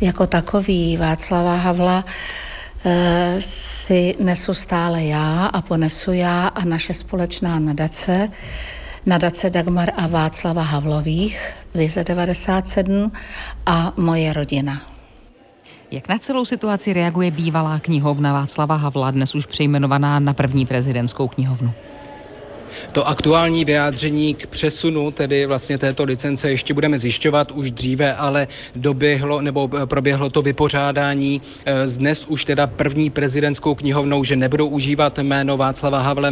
jako takový Václava Havla si nesu stále já a ponesu já a naše společná nadace Dagmar a Václava Havlových, Vize 97 a moje rodina. Jak na celou situaci reaguje bývalá knihovna Václava Havla, dnes už přejmenovaná na první prezidentskou knihovnu? To aktuální vyjádření k přesunu, tedy vlastně této licence, ještě budeme zjišťovat už dříve, ale proběhlo to vypořádání s dnes už teda první prezidentskou knihovnou, že nebudou užívat jméno Václava Havla,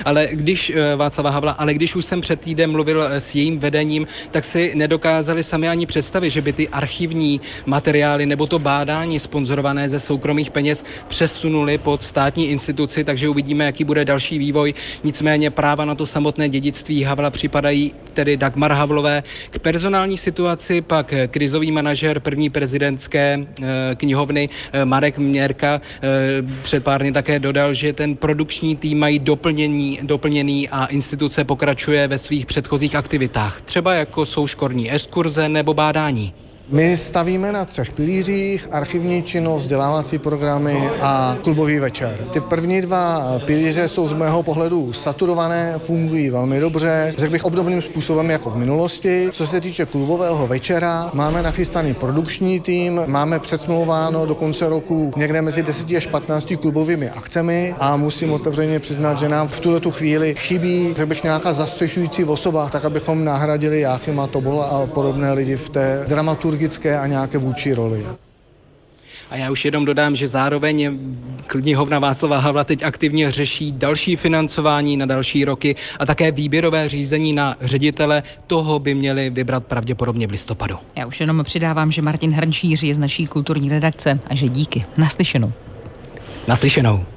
ale když už jsem před týdnem mluvil s jejím vedením, tak si nedokázali sami ani představit, že by ty archivní materiály nebo to bádání sponzorované ze soukromých peněz přesunuli pod státní instituci, takže uvidíme, jaký bude další vývoj. Nicméně práva na to samotné dědictví Havla připadají tedy Dagmar Havlové. K personální situaci pak krizový manažer první prezidentské knihovny Marek Měrka před pár dny také dodal, že ten produkční tým mají doplněný a instituce pokračuje ve svých předchozích aktivitách, třeba jako jsou školní exkurze nebo bádání. My stavíme na 3 pilířích: archivní činnost, vzdělávací programy a klubový večer. Ty první 2 pilíře jsou z mého pohledu saturované, fungují velmi dobře, řekl bych obdobným způsobem jako v minulosti. Co se týče klubového večera, máme nachystaný produkční tým, máme předsmlouváno do konce roku někde mezi 10 až 15 klubovými akcemi a musím otevřeně přiznat, že nám v tuto chvíli chybí, řekl bych, nějaká zastřešující osoba, tak abychom nahradili Jáchyma Tobola a podobné lidi v té dramaturgii a nějaké vůči roli. A já už jenom dodám, že zároveň knihovna Václava Havla teď aktivně řeší další financování na další roky a také výběrové řízení na ředitele. Toho by měli vybrat pravděpodobně v listopadu. Já už jenom přidávám, že Martin Hrnčíř je z naší kulturní redakce a že díky. Naslyšenou. Naslyšenou.